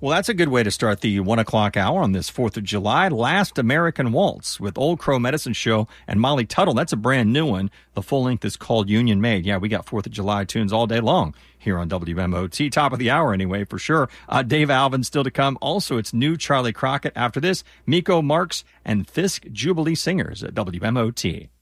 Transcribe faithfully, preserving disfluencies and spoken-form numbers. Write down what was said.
Well, that's a good way to start the one o'clock hour on this fourth of July. Last American Waltz with Old Crow Medicine Show and Molly Tuttle. That's a brand new one. The full length is called Union Made. Yeah, we got fourth of July tunes all day long here on W M O T. Top of the hour anyway, for sure. Uh, Dave Alvin still to come. Also, it's new Charlie Crockett. After this, Miko Marks and Fisk Jubilee Singers at W M O T.